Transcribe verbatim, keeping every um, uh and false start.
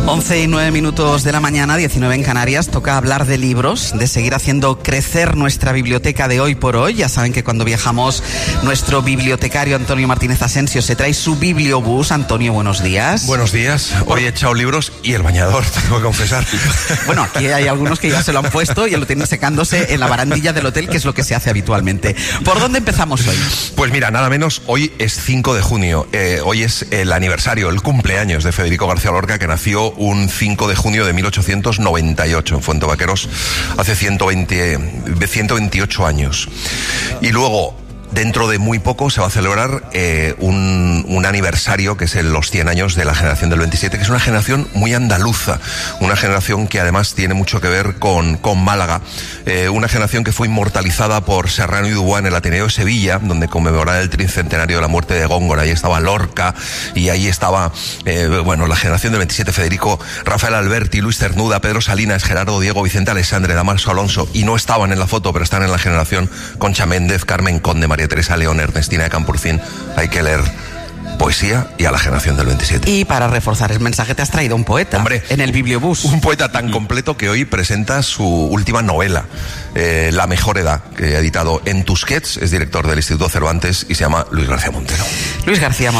once y nueve minutos de la mañana, diecinueve en Canarias. Toca hablar de libros, de seguir haciendo crecer nuestra biblioteca de hoy por hoy. Ya saben que cuando viajamos, nuestro bibliotecario Antonio Martínez Asensio se trae su bibliobús. Antonio, buenos días. Buenos días. Hoy he echado libros y el bañador, tengo que confesar. Bueno, aquí hay algunos que ya se lo han puesto y lo tienen secándose en la barandilla del hotel, que es lo que se hace habitualmente. ¿Por dónde empezamos hoy? Pues mira, nada menos, hoy es cinco de junio. Eh, hoy es el aniversario, el cumpleaños de Federico García Lorca, que nació un cinco de junio de mil ochocientos noventa y ocho en Fuentevaqueros, hace ciento veinte, ciento veintiocho años. Y luego, dentro de muy poco se va a celebrar eh, un, un aniversario, que es el, los cien años de la generación del veintisiete, que es una generación muy andaluza, una generación que además tiene mucho que ver con, con Málaga, eh, una generación que fue inmortalizada por Serrano y Dubois en el Ateneo de Sevilla, donde conmemoraban el tricentenario de la muerte de Góngora. Ahí estaba Lorca, y ahí estaba, eh, bueno, la generación del veintisiete, Federico, Rafael Alberti, Luis Cernuda, Pedro Salinas, Gerardo Diego, Vicente Alessandre, Damaso Alonso, y no estaban en la foto, pero están en la generación Concha Méndez, Carmen Conde, María Teresa León, Ernestina de Campurcín. Hay que leer poesía y a la generación del veintisiete. Y para reforzar el mensaje te has traído un poeta. Hombre, en el bibliobús. Un poeta tan completo que hoy presenta su última novela, eh, La mejor edad, que ha editado en Tusquets. Es director del Instituto Cervantes y se llama Luis García Montero. Luis García Montero.